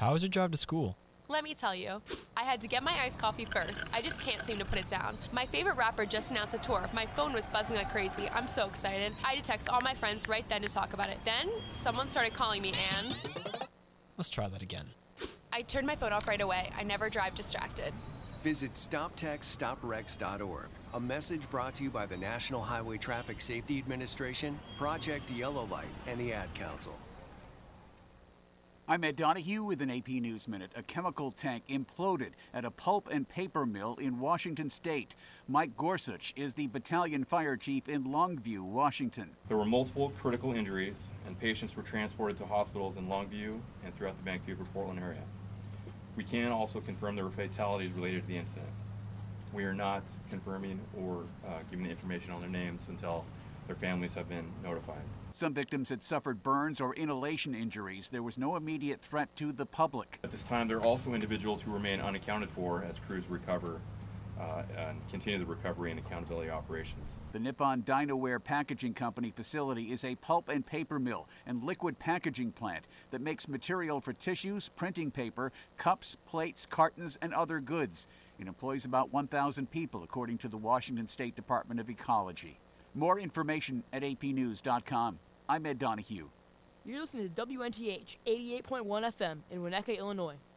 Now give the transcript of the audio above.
How was your drive to school? Let me tell you, I had to get my iced coffee first. I just can't seem to put it down. My favorite rapper just announced a tour. My phone was buzzing like crazy. I'm so excited. I had to text all my friends right then to talk about it. Then, someone started calling me and... Let's try that again. I turned my phone off right away. I never drive distracted. Visit StopTextStopWrecks.org. A message brought to you by the National Highway Traffic Safety Administration, Project Yellow Light, and the Ad Council. I'm Ed Donahue with an AP News Minute. A chemical tank imploded at a pulp and paper mill in Washington State. Mike Gorsuch is the battalion fire chief in Longview, Washington. There were multiple critical injuries, and patients were transported to hospitals in Longview and throughout the Vancouver-Portland area. We can also confirm there were fatalities related to the incident. We are not confirming or giving information on their names until their families have been notified. Some victims had suffered burns or inhalation injuries. There was no immediate threat to the public. At this time, there are also individuals who remain unaccounted for as crews recover and continue the recovery and accountability operations. The Nippon Dinoware Packaging Company facility is a pulp and paper mill and liquid packaging plant that makes material for tissues, printing paper, cups, plates, cartons, and other goods. It employs about 1,000 people, according to the Washington State Department of Ecology. More information at apnews.com. I'm Ed Donahue. You're listening to WNTH 88.1 FM in Winnetka, Illinois.